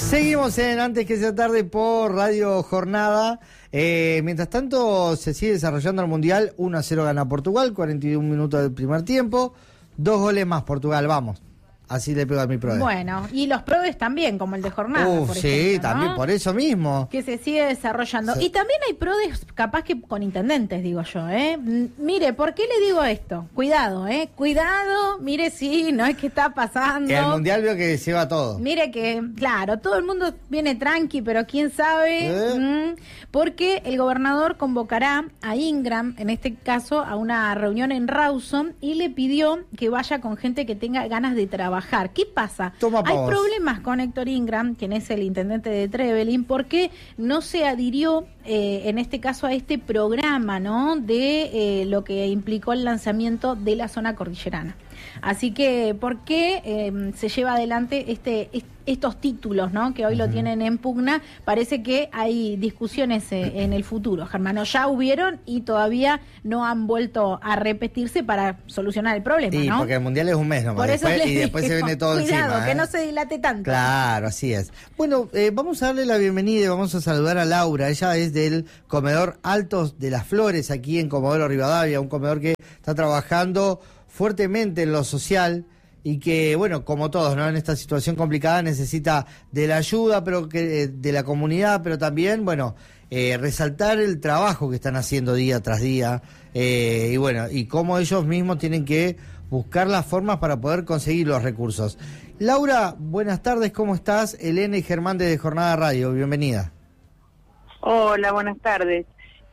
Seguimos en Antes que sea tarde por Radio Jornada. Mientras tanto, se sigue desarrollando el Mundial. 1-0 gana Portugal, 41 minutos del primer tiempo. 2 goles más Portugal, vamos. Así le pego a mi PRODE. Bueno, y los PRODES también, como el de Jornada, por sí, ejemplo, también, ¿no? por eso mismo. Que se sigue desarrollando. Sí. Y también hay PRODES capaz que con intendentes, digo yo, ¿eh? Mire, ¿por qué le digo esto? Cuidado, Cuidado, mire, sí, no es que está pasando. El Mundial veo que lleva todo. Mire que, claro, todo el mundo viene tranqui, pero quién sabe, porque el gobernador convocará a Ingram, en este caso, a una reunión en Rawson, y le pidió que vaya con gente que tenga ganas de trabajar. ¿Qué pasa? Hay problemas con Héctor Ingram, quien es el intendente de Trevelin, porque no se adhirió, en este caso, a este programa, ¿no? De lo que implicó el lanzamiento de la zona cordillerana. Así que, ¿por qué se lleva adelante estos títulos, ¿no? Que hoy lo tienen en pugna? Parece que hay discusiones en el futuro, Germano. Ya hubieron y todavía no han vuelto a repetirse para solucionar el problema, ¿no? Porque el Mundial es un mes nomás. Por eso y después se viene todo cuidado, encima. que no se dilate tanto. Claro, así es. Bueno, vamos a darle la bienvenida y vamos a saludar a Laura. Ella es del comedor Altos de las Flores, aquí en Comodoro Rivadavia, un comedor que está trabajando fuertemente en lo social y que, bueno, como todos, ¿no? En esta situación complicada necesita de la ayuda, pero que de la comunidad, pero también, bueno, resaltar el trabajo que están haciendo día tras día, y bueno, y cómo ellos mismos tienen que buscar las formas para poder conseguir los recursos. Laura, buenas tardes, ¿cómo estás? Elena y Germán de Jornada Radio, bienvenida. Hola, buenas tardes.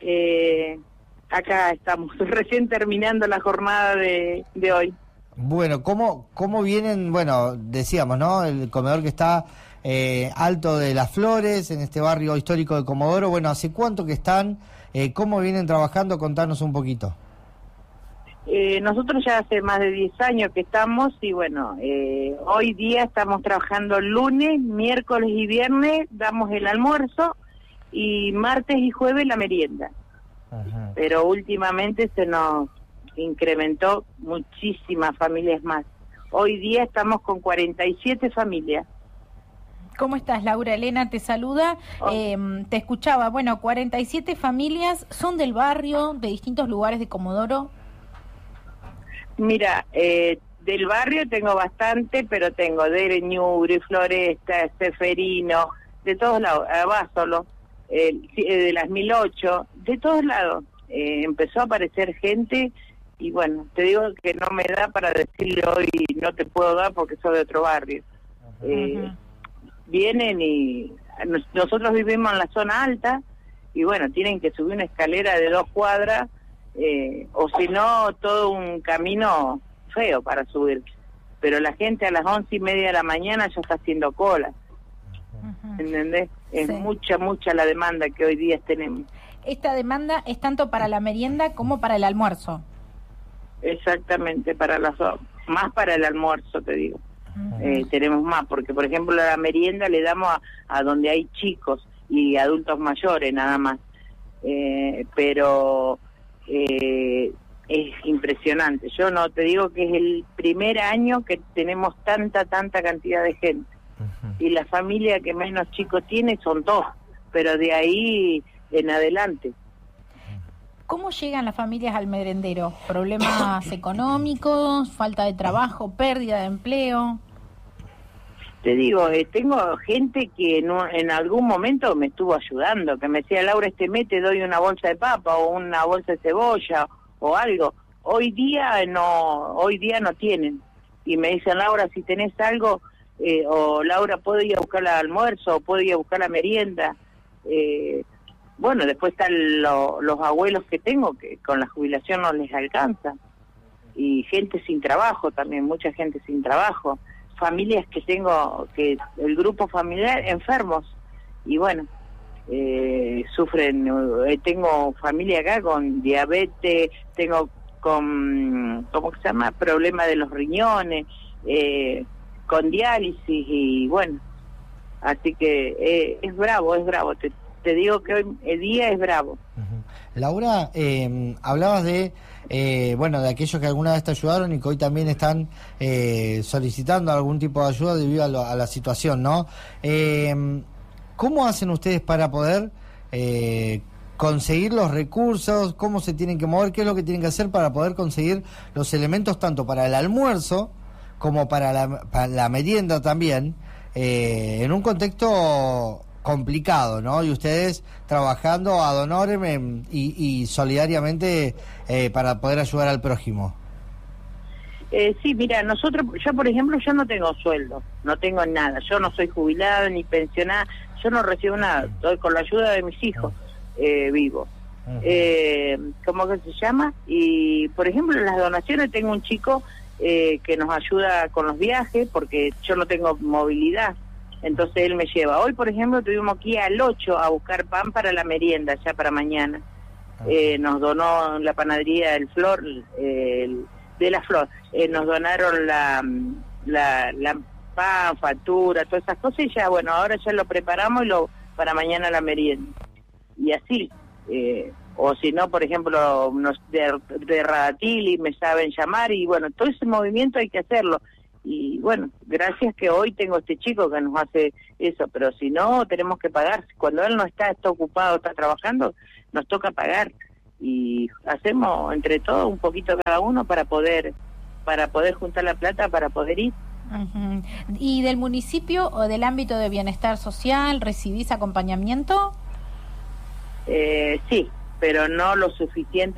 Acá estamos, recién terminando la jornada de hoy. Bueno, ¿cómo vienen? Bueno, decíamos, ¿no? El comedor que está Alto de las Flores, en este barrio histórico de Comodoro. Bueno, ¿hace cuánto que están? ¿Cómo vienen trabajando? Contanos un poquito. Nosotros ya hace más de 10 años que estamos y bueno, hoy día estamos trabajando lunes, miércoles y viernes, damos el almuerzo y martes y jueves la merienda. Ajá. Pero últimamente se nos incrementó muchísimas familias más. Hoy día estamos con 47 familias. ¿Cómo estás, Laura? Elena te saluda. Te escuchaba. Bueno, 47 familias, ¿son del barrio, de distintos lugares de Comodoro? Mira, del barrio tengo bastante, pero tengo de Ñuble, Floresta, Seferino, de todos lados, Abásolo, de las 1008, de todos lados. Empezó a aparecer gente y bueno, te digo que no me da para decirle hoy, no te puedo dar porque soy de otro barrio. Vienen y nosotros vivimos en la zona alta y bueno, tienen que subir una escalera de 2 cuadras, o si no, todo un camino feo para subir. Pero la gente a las 11:30 de la mañana ya está haciendo cola. ¿Entendés? Es mucha la demanda que hoy día tenemos. Esta demanda es tanto para la merienda como para el almuerzo. Exactamente, más para el almuerzo, te digo. Tenemos más, porque por ejemplo la merienda le damos a donde hay chicos y adultos mayores nada más. Pero es impresionante. Yo no te digo que es el primer año que tenemos tanta cantidad de gente. Y la familia que menos chicos tiene son 2, pero de ahí en adelante. ¿Cómo llegan las familias al merendero? ¿Problemas económicos, falta de trabajo, pérdida de empleo? Te digo, tengo gente que en algún momento me estuvo ayudando, que me decía, Laura, este mes te doy una bolsa de papa o una bolsa de cebolla o algo. Hoy día no tienen. Y me dicen, Laura, si tenés algo, o Laura, ¿puedo ir a buscar el almuerzo o puedo ir a buscar la merienda? Bueno, después están los abuelos que tengo, que con la jubilación no les alcanza. Y gente sin trabajo también, mucha gente sin trabajo. Familias que tengo, que el grupo familiar, enfermos. Y bueno, sufren. Tengo familia acá con diabetes, tengo con, ¿cómo se llama? Problema de los riñones, con diálisis y bueno. Así que es bravo. Te digo que hoy el día es bravo. Laura, hablabas de de aquellos que alguna vez te ayudaron y que hoy también están solicitando algún tipo de ayuda debido a la situación, ¿no? ¿Cómo hacen ustedes para poder conseguir los recursos? ¿Cómo se tienen que mover? ¿Qué es lo que tienen que hacer para poder conseguir los elementos tanto para el almuerzo como para la merienda también, en un contexto complicado, ¿no? Y ustedes trabajando ad honorem y solidariamente para poder ayudar al prójimo. Sí, mira, yo por ejemplo, yo no tengo sueldo, no tengo nada, yo no soy jubilada ni pensionada, yo no recibo nada, estoy con la ayuda de mis hijos, vivo. ¿Cómo que se llama? Y por ejemplo, en las donaciones tengo un chico que nos ayuda con los viajes, porque yo no tengo movilidad, entonces él me lleva. Hoy, por ejemplo, tuvimos que ir al 8 a buscar pan para la merienda, ya para mañana. Nos donó la panadería del Flor, de la Flor, nos donaron la pan, factura, todas esas cosas, y ya, bueno, ahora ya lo preparamos para mañana la merienda. Y así, o si no, por ejemplo, de Radatili me saben llamar, y bueno, todo ese movimiento hay que hacerlo. Y bueno, gracias que hoy tengo este chico que nos hace eso, pero si no, tenemos que pagar. Cuando él no está ocupado, está trabajando, nos toca pagar. Y hacemos entre todos un poquito cada uno para poder juntar la plata para poder ir. Uh-huh. ¿Y del municipio o del ámbito de bienestar social recibís acompañamiento? Sí, pero no lo suficiente